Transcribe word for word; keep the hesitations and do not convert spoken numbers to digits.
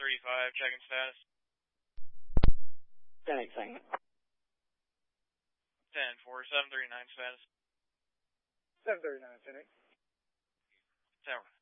thirty-five, checking status. ten eight, second. ten four, seven thirty-nine status. seven thirty-nine, ten eight. Tower.